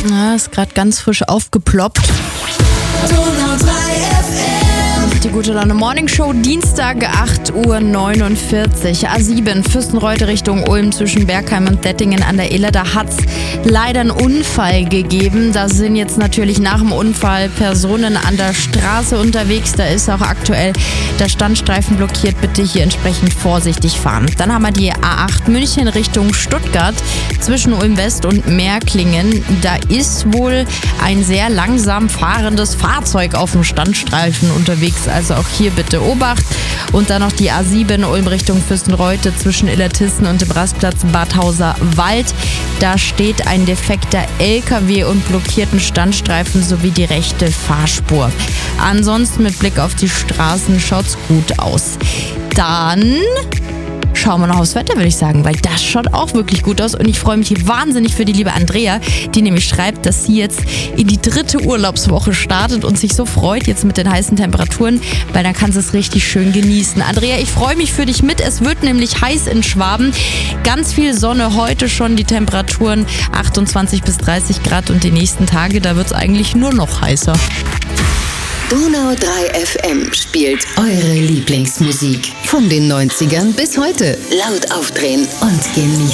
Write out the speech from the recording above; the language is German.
Ja, ist gerade ganz frisch aufgeploppt. Die Gute Laune Morning Show, Dienstag 8:49 Uhr. A7, Fürstenreute Richtung Ulm zwischen Bergheim und Dettingen an der Iller. Da hat es leider einen Unfall gegeben. Da sind jetzt natürlich nach dem Unfall Personen an der Straße unterwegs. Da ist auch aktuell der Standstreifen blockiert. Bitte hier entsprechend vorsichtig fahren. Dann haben wir die A8 München Richtung Stuttgart zwischen Ulm West und Meerklingen. Da ist wohl ein sehr langsam fahrendes Fahrzeug auf dem Standstreifen unterwegs. Also auch hier bitte Obacht. Und dann noch die A7 Ulm Richtung Fürstenreute zwischen Illertissen und dem Rastplatz Bad Hauser Wald. Da steht ein defekter LKW und blockierten Standstreifen sowie die rechte Fahrspur. Ansonsten mit Blick auf die Straßen schaut's gut aus. Dann schauen wir noch aufs Wetter, würde ich sagen, weil das schaut auch wirklich gut aus und ich freue mich hier wahnsinnig für die liebe Andrea, die nämlich schreibt, dass sie jetzt in die 3. Urlaubswoche startet und sich so freut jetzt mit den heißen Temperaturen, weil dann kann sie es richtig schön genießen. Andrea, ich freue mich für dich mit, es wird nämlich heiß in Schwaben, ganz viel Sonne, heute schon die Temperaturen 28 bis 30 Grad und die nächsten Tage, da wird es eigentlich nur noch heißer. Donau 3 FM spielt eure Lieblingsmusik. Von den 90ern bis heute. Laut aufdrehen und genießen.